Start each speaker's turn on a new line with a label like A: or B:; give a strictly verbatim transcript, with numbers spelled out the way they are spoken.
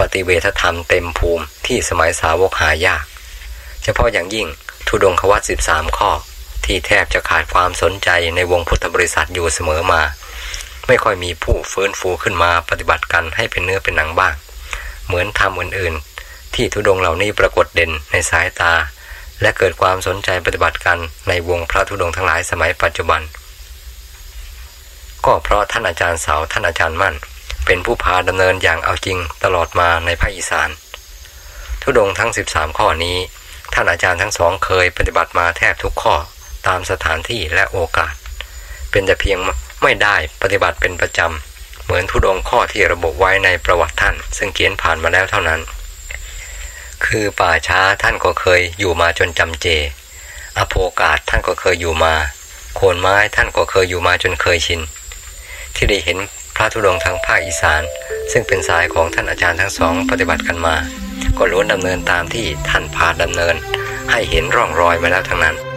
A: ฏิเวทธรรมเต็มภูมิที่สมัยสาวกหายากเฉพาะอย่างยิ่งธุดงควัตรสิบสามข้อที่แทบจะขาดความสนใจในวงพุทธบริษัทอยู่เสมอมาไม่ค่อยมีผู้ฟื้นฟูขึ้นมาปฏิบัติกันให้เป็นเนื้อเป็นหนังบ้างเหมือนธรรมอื่นๆที่ธุดงเหล่านี้ปรากฏเด่นในสายตาและเกิดความสนใจปฏิบัติกันในวงพระธุดงทั้งหลายสมัยปัจจุบันก็เพราะท่านอาจารย์เสาท่านอาจารย์มั่นเป็นผู้พาดำเนินอย่างเอาจริงตลอดมาในภาคอีสานธุดงทั้งสิบสามข้อนี้ท่านอาจารย์ทั้งสองเคยปฏิบัติมาแทบทุกข้อตามสถานที่และโอกาสเป็นแต่เพียงไม่ได้ปฏิบัติเป็นประจำเหมือนธุดงข้อที่ระบุไว้ในประวัติท่านซึ่งเขียนผ่านมาแล้วเท่านั้นคือป่าช้าท่านก็เคยอยู่มาจนจำเจอโภกาสท่านก็เคยอยู่มาโคนไม้ท่านก็เคยอยู่มาจนเคยชินที่ได้เห็นพระธุดงค์ทางภาคอีสานซึ่งเป็นสายของท่านอาจารย์ทั้งสองปฏิบัติกันมาก็ล้วนดำเนินตามที่ท่านพาดำเนินให้เห็นร่องรอยมาแล้วทั้งนั้น